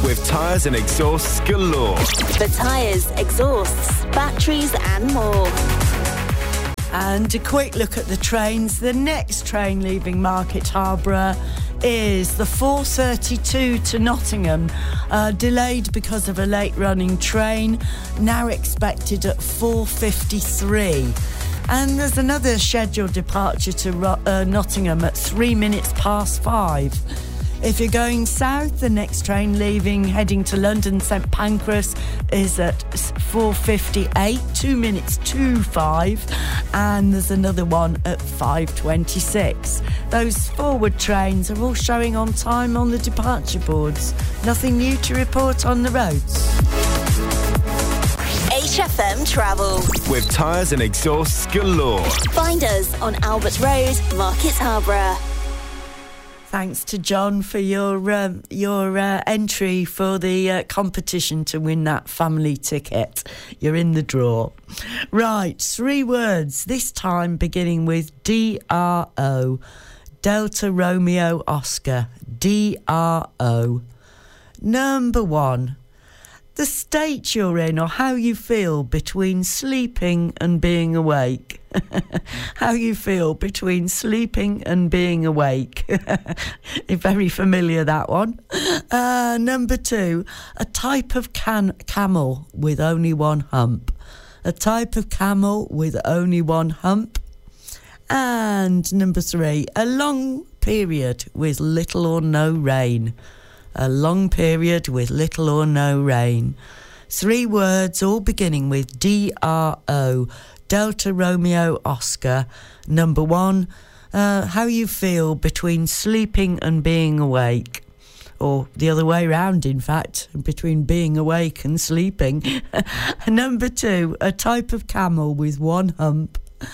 with tyres and exhausts galore. For tyres, exhausts, batteries and more. And a quick look at the trains. The next train leaving Market Harborough is the 4:32 to Nottingham, delayed because of a late running train, now expected at 4:53. And there's another scheduled departure to Nottingham at 3 minutes past 5. If you're going south, the next train heading to London St Pancras is at 4:58, 2 minutes to 5, and there's another one at 5:26. Those forward trains are all showing on time on the departure boards. Nothing new to report on the roads. HFM Travel. With tyres and exhausts galore. Find us on Albert Road, Market Harborough. Thanks to John for your entry for the competition to win that family ticket. You're in the draw. Right, 3 words, this time beginning with DRO. Delta Romeo Oscar. DRO. Number 1. The state you're in or how you feel between sleeping and being awake. How you feel between sleeping and being awake. Very familiar, that one. Number 2, a type of camel with only one hump. A type of camel with only one hump. And number 3, a long period with little or no rain. A long period with little or no rain. 3 words, all beginning with DRO. Delta Romeo Oscar. Number 1, how you feel between sleeping and being awake. Or the other way round, in fact, between being awake and sleeping. Number 2, a type of camel with one hump.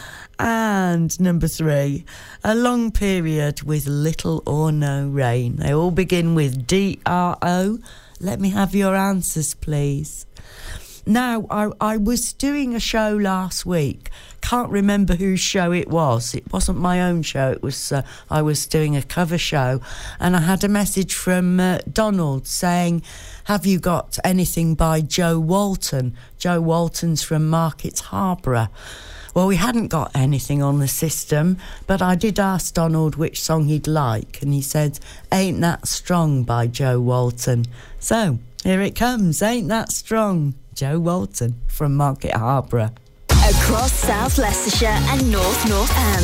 And number 3, a long period with little or no rain. They all begin with DRO. Let me have your answers, please. Now, I was doing a show last week. Can't remember whose show it was. It wasn't my own show. It was I was doing a cover show, and I had a message from Donald saying, "Have you got anything by Joe Walton?" Joe Walton's from Market Harborough. Well, we hadn't got anything on the system, but I did ask Donald which song he'd like, and he said, "Ain't That Strong" by Joe Walton. So, here it comes, Ain't That Strong, Joe Walton from Market Harborough. Across South Leicestershire and North Northants.